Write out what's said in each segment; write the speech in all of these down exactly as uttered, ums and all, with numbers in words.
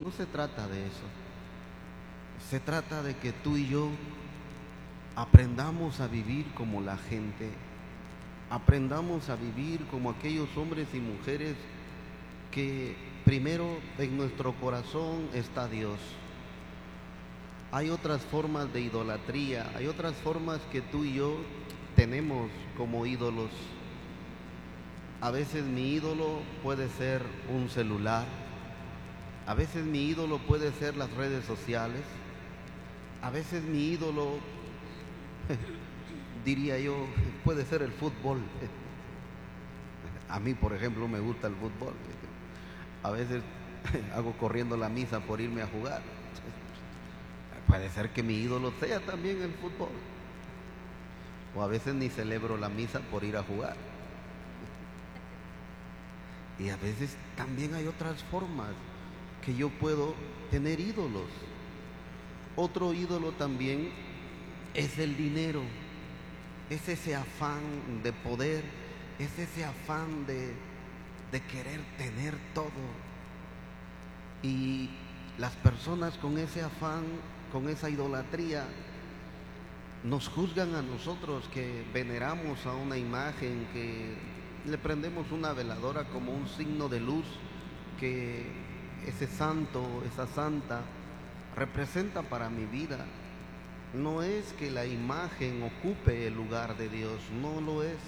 no se trata de eso. Se trata de que tú y yo aprendamos a vivir como la gente, aprendamos a vivir como aquellos hombres y mujeres que primero en nuestro corazón está Dios. Hay otras formas de idolatría, hay otras formas que tú y yo tenemos como ídolos. A veces mi ídolo puede ser un celular, a veces mi ídolo puede ser las redes sociales, a veces mi ídolo, diría yo, puede ser el fútbol. A mí, por ejemplo, me gusta el fútbol. A veces hago corriendo la misa por irme a jugar. Puede ser que mi ídolo sea también el fútbol. O a veces ni celebro la misa por ir a jugar. Y a veces también hay otras formas que yo puedo tener ídolos. Otro ídolo también es el dinero. Es ese afán de poder, es ese afán de, de querer tener todo. Y las personas con ese afán, con esa idolatría, nos juzgan a nosotros que veneramos a una imagen, que le prendemos una veladora como un signo de luz, que ese santo, esa santa, representa para mi vida. No es que la imagen ocupe el lugar de Dios, no lo es.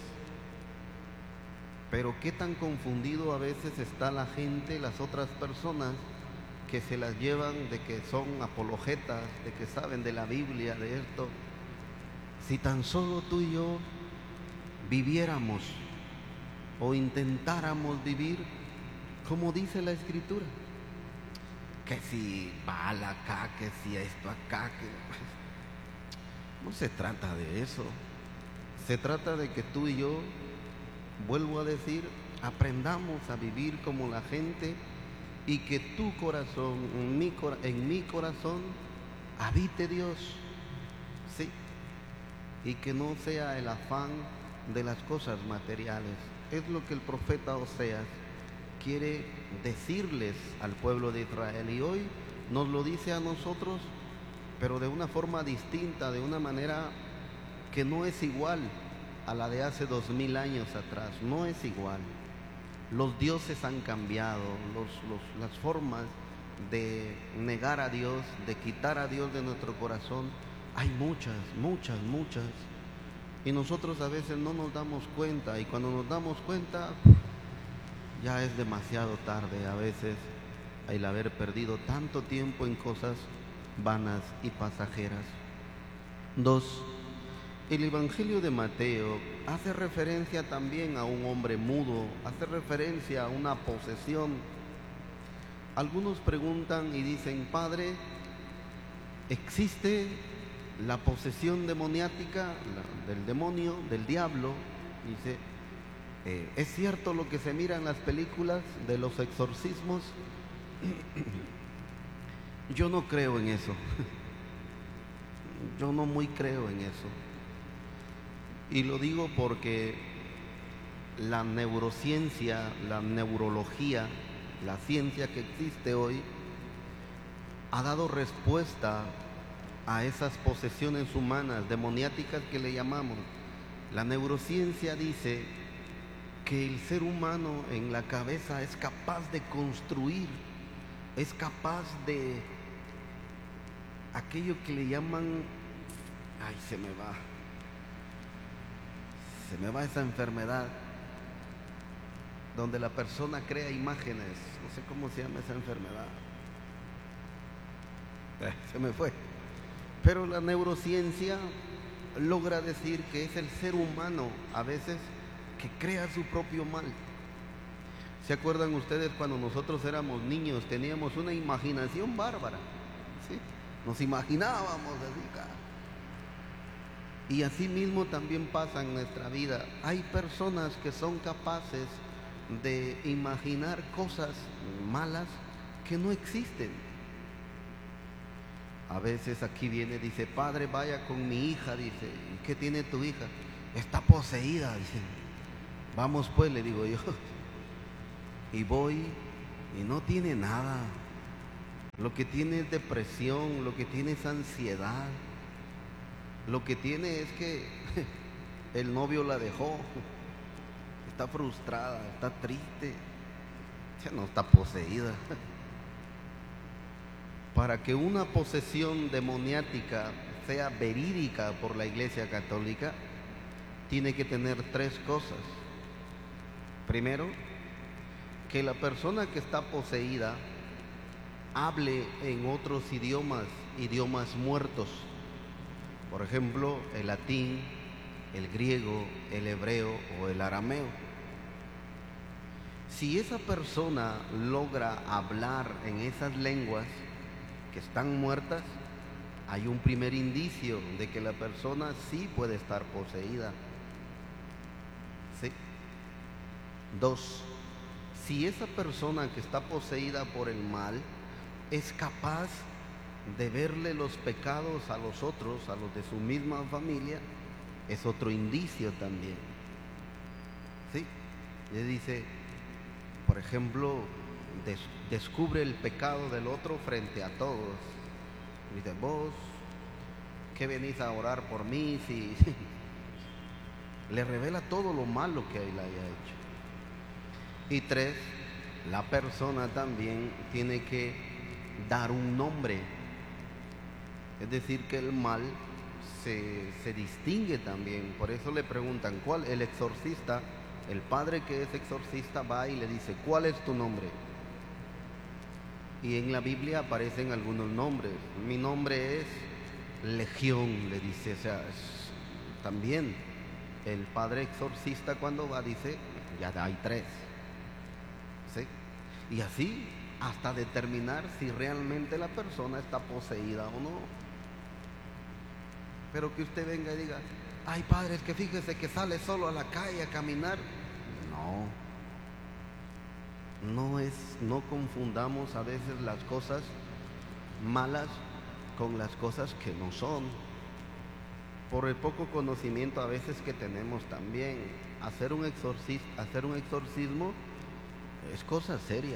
Pero qué tan confundido a veces está la gente, las otras personas, que se las llevan de que son apologetas, de que saben de la Biblia, de esto. Si tan solo tú y yo viviéramos o intentáramos vivir como dice la Escritura, que si Baal acá, que si esto acá, que... No se trata de eso. Se trata de que tú y yo, vuelvo a decir, aprendamos a vivir como la gente y que tu corazón, en mi, en mi corazón, habite Dios. Sí. Y que no sea el afán de las cosas materiales. Es lo que el profeta Oseas quiere decirles al pueblo de Israel. Y hoy nos lo dice a nosotros, pero de una forma distinta, de una manera que no es igual a la de hace dos mil años atrás. No es igual. Los dioses han cambiado, los, los, las formas de negar a Dios, de quitar a Dios de nuestro corazón, hay muchas, muchas, muchas. Y nosotros a veces no nos damos cuenta, y cuando nos damos cuenta, ya es demasiado tarde a veces el haber perdido tanto tiempo en cosas vanas y pasajeras. Dos, el Evangelio de Mateo hace referencia también a un hombre mudo, hace referencia a una posesión. Algunos preguntan y dicen: Padre, ¿existe la posesión demoniática la, del demonio, del diablo? Dice, eh, ¿es cierto lo que se mira en las películas de los exorcismos? Yo no creo en eso. Yo no muy creo en eso. Y lo digo porque la neurociencia, la neurología, la ciencia que existe hoy, ha dado respuesta a esas posesiones humanas, demoniáticas que le llamamos. La neurociencia dice que el ser humano en la cabeza es capaz de construir, es capaz de aquello que le llaman, ay, se me va, se me va esa enfermedad, donde la persona crea imágenes, no sé cómo se llama esa enfermedad, eh, se me fue, pero la neurociencia logra decir que es el ser humano a veces que crea su propio mal. ¿Se acuerdan ustedes cuando nosotros éramos niños? Teníamos una imaginación bárbara, ¿sí? Nos imaginábamos así. Y así mismo también pasa en nuestra vida. Hay personas que son capaces de imaginar cosas malas que no existen. A veces aquí viene, dice: Padre, vaya con mi hija, dice. ¿Y qué tiene tu hija? Está poseída, dice. Vamos pues, le digo yo. Y voy y no tiene nada. lo que tiene es depresión, lo que tiene es ansiedad, lo que tiene es que el novio la dejó, está frustrada, está triste, ya no está poseída. Para que una posesión demoniática sea verídica por la Iglesia Católica, tiene que tener tres cosas. Primero, que la persona que está poseída hable en otros idiomas, idiomas muertos. Por ejemplo, el latín, el griego, el hebreo o el arameo. Si esa persona logra hablar en esas lenguas que están muertas, hay un primer indicio de que la persona sí puede estar poseída. ¿Sí? Dos, si esa persona que está poseída por el mal es capaz de verle los pecados a los otros, a los de su misma familia, es otro indicio también. ¿Sí? Le dice, por ejemplo, des descubre el pecado del otro frente a todos. Dice, vos, ¿qué venís a orar por mí? Si le revela todo lo malo que él haya hecho. Y tres, la persona también tiene que dar un nombre. Es decir, que el mal se, se distingue también. Por eso le preguntan, ¿cuál? El exorcista, el padre que es exorcista va y le dice, ¿cuál es tu nombre? Y en la Biblia aparecen algunos nombres. Mi nombre es Legión, le dice. O sea, es, también el padre exorcista cuando va dice, ya hay tres. ¿Sí? Y así hasta determinar si realmente la persona está poseída o no. Pero que usted venga y diga, ay padre, es que fíjese que sale solo a la calle a caminar. No, no es, no confundamos a veces las cosas malas con las cosas que no son. Por el poco conocimiento a veces que tenemos también, hacer un exorcismo, hacer un exorcismo es cosa seria.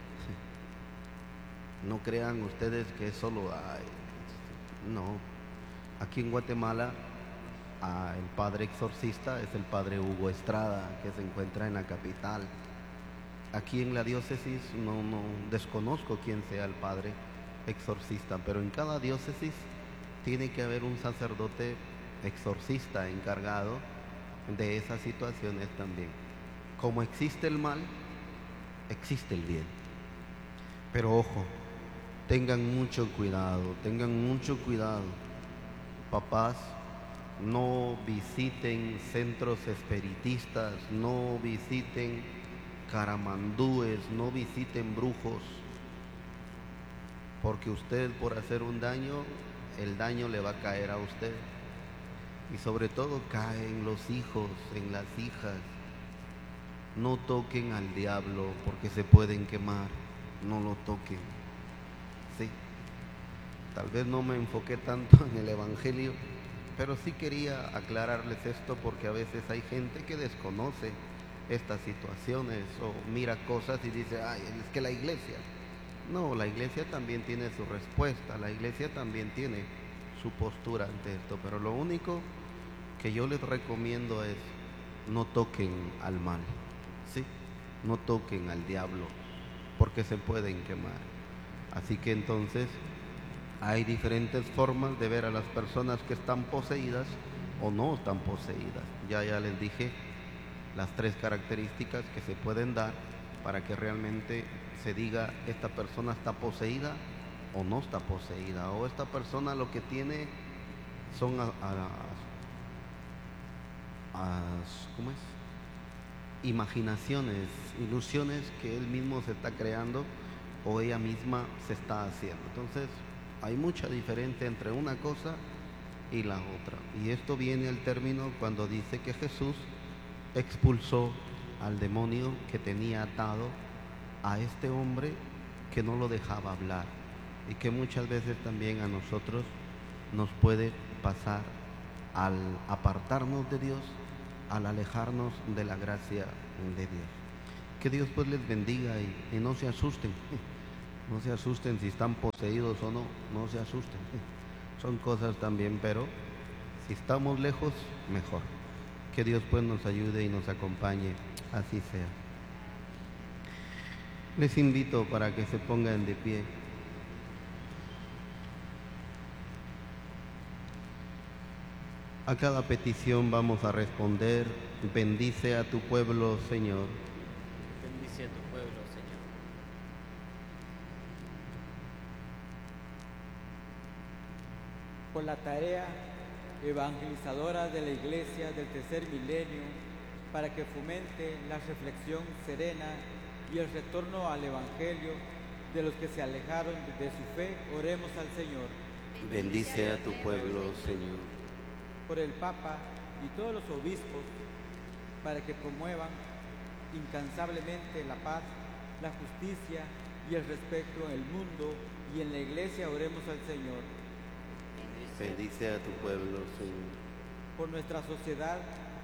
No crean ustedes que es solo, ay, no. Aquí en Guatemala, ah, el padre exorcista es el padre Hugo Estrada, que se encuentra en la capital. Aquí en la diócesis no, no desconozco quién sea el padre exorcista, pero en cada diócesis tiene que haber un sacerdote exorcista encargado de esas situaciones también. Como existe el mal, existe el bien. Pero ojo, tengan mucho cuidado, tengan mucho cuidado. Papás, no visiten centros espiritistas, no visiten caramandúes, no visiten brujos, porque usted por hacer un daño, el daño le va a caer a usted. Y sobre todo caen los hijos, en las hijas. No toquen al diablo porque se pueden quemar, no lo toquen. Sí, tal vez no me enfoqué tanto en el evangelio, pero sí quería aclararles esto porque a veces hay gente que desconoce estas situaciones o mira cosas y dice, ay, es que la iglesia. No, la iglesia también tiene su respuesta, la iglesia también tiene su postura ante esto, pero lo único que yo les recomiendo es no toquen al mal, ¿sí? No toquen al diablo, porque se pueden quemar. Así que entonces hay diferentes formas de ver a las personas que están poseídas o no están poseídas. Ya ya les dije las tres características que se pueden dar para que realmente se diga esta persona está poseída o no está poseída, o esta persona lo que tiene son a, a, a, ¿cómo es? imaginaciones, ilusiones que él mismo se está creando o ella misma se está haciendo. Entonces hay mucha diferencia entre una cosa y la otra, y esto viene al término cuando dice que Jesús expulsó al demonio que tenía atado a este hombre que no lo dejaba hablar, y que muchas veces también a nosotros nos puede pasar al apartarnos de Dios, al alejarnos de la gracia de Dios. Que Dios pues les bendiga y, y no se asusten. No se asusten si están poseídos o no, no se asusten. Son cosas también, pero si estamos lejos, mejor. Que Dios pues nos ayude y nos acompañe, así sea. Les invito para que se pongan de pie. A cada petición vamos a responder: bendice a tu pueblo, Señor. Bendice a tu pueblo, Señor. Por la tarea evangelizadora de la Iglesia del tercer milenio, para que fomente la reflexión serena y el retorno al Evangelio de los que se alejaron de su fe, oremos al Señor. Bendice a tu pueblo, Señor. Por el Papa y todos los obispos, para que promuevan incansablemente la paz, la justicia y el respeto en el mundo y en la Iglesia, oremos al Señor. Bendice a tu pueblo, Señor. Por nuestra sociedad,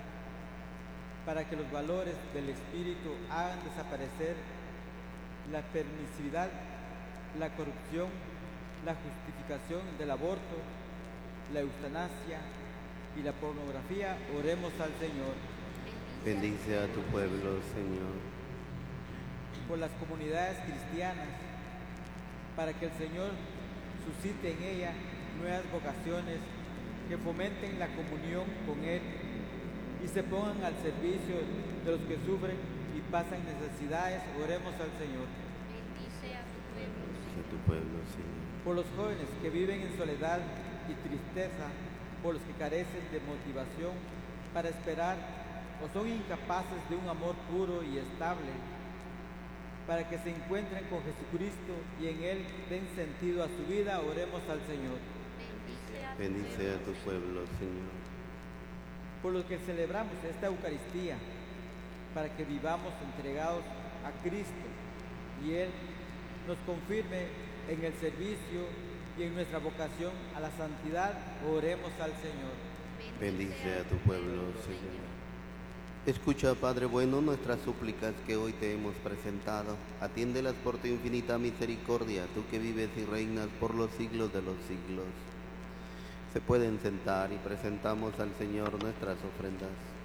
para que los valores del Espíritu hagan desaparecer la permisividad, la corrupción, la justificación del aborto, la eutanasia y la pornografía, oremos al Señor. Bendice a tu pueblo, Señor. Por las comunidades cristianas, para que el Señor suscite en ella nuevas vocaciones que fomenten la comunión con Él y se pongan al servicio de los que sufren y pasan necesidades, oremos al Señor. Bendice a tu pueblo, Bendice a tu pueblo, Señor. Por los jóvenes que viven en soledad y tristeza, por los que carecen de motivación para esperar o son incapaces de un amor puro y estable, para que se encuentren con Jesucristo y en Él den sentido a su vida, oremos al Señor. Bendice a tu pueblo, Señor. Por los que celebramos esta Eucaristía, para que vivamos entregados a Cristo y Él nos confirme en el servicio y en nuestra vocación a la santidad, oremos al Señor. Bendice a tu pueblo, Señor. Escucha, Padre bueno, nuestras súplicas que hoy te hemos presentado. Atiéndelas por tu infinita misericordia, tú que vives y reinas por los siglos de los siglos. Se pueden sentar y presentamos al Señor nuestras ofrendas.